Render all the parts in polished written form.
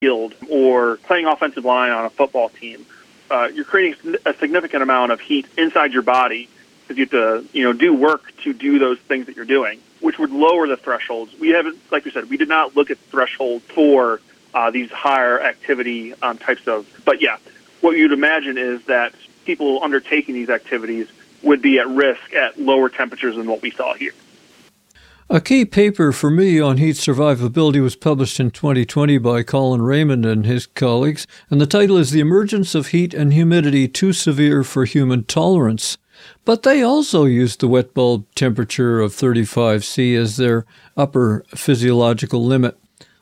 field or playing offensive line on a football team, you're creating a significant amount of heat inside your body because you have to, do work to do those things that you're doing, which would lower the thresholds. We haven't, like we said, we did not look at thresholds for these higher activity types of. But yeah, what you'd imagine is that people undertaking these activities would be at risk at lower temperatures than what we saw here. A key paper for me on heat survivability was published in 2020 by Colin Raymond and his colleagues, and the title is The Emergence of Heat and Humidity Too Severe for Human Tolerance. But they also used the wet bulb temperature of 35 C as their upper physiological limit.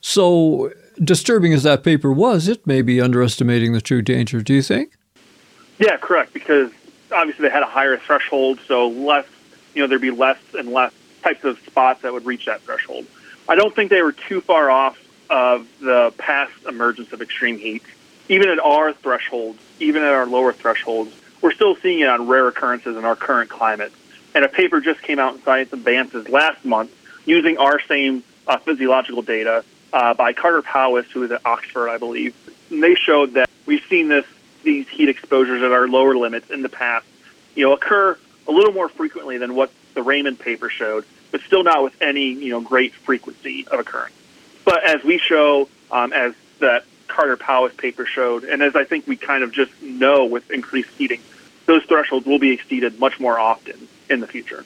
So, disturbing as that paper was, it may be underestimating the true danger, do you think? Yeah, correct, because obviously they had a higher threshold, so less, there'd be less and less types of spots that would reach that threshold. I don't think they were too far off of the past emergence of extreme heat. Even at our thresholds, even at our lower thresholds, we're still seeing it on rare occurrences in our current climate. And a paper just came out in Science Advances last month using our same physiological data by Carter Powis, who is at Oxford, I believe. And they showed that we've seen these heat exposures at our lower limits in the past, occur a little more frequently than what the Raymond paper showed, but still not with any, great frequency of occurrence. But as we show, as that Carter Powis paper showed, and as I think we kind of just know with increased heating, those thresholds will be exceeded much more often in the future.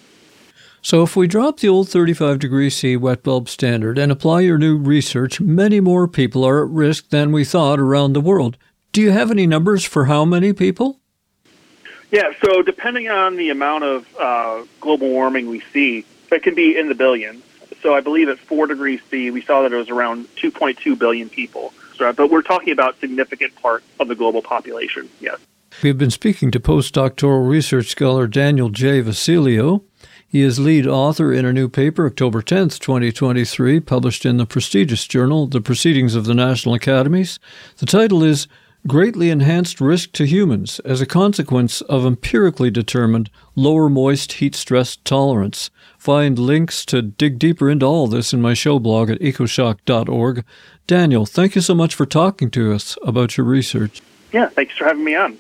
So if we drop the old 35 degrees C wet bulb standard and apply your new research, many more people are at risk than we thought around the world. Do you have any numbers for how many people? Yeah, so depending on the amount of global warming we see, it can be in the billions. So I believe at 4 degrees C, we saw that it was around 2.2 billion people. So, but we're talking about a significant part of the global population, yes. We've been speaking to postdoctoral research scholar Daniel J. Vasilio. He is lead author in a new paper, October 10th, 2023, published in the prestigious journal, The Proceedings of the National Academies. The title is Greatly Enhanced Risk to Humans as a Consequence of Empirically Determined Lower Moist Heat Stress Tolerance. Find links to dig deeper into all this in my show blog at ecoshock.org. Daniel, thank you so much for talking to us about your research. Yeah, thanks for having me on.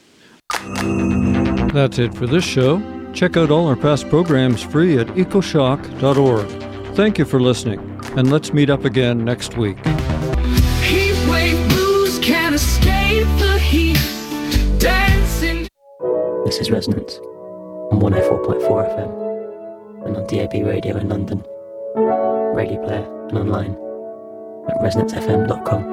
That's it for this show. Check out all our past programs free at ecoshock.org. Thank you for listening, and let's meet up again next week. Heatwave blues can't escape the heat. Dancing. This is Resonance on 104.4 FM and on DAB radio in London, Radio Player and online at resonancefm.com.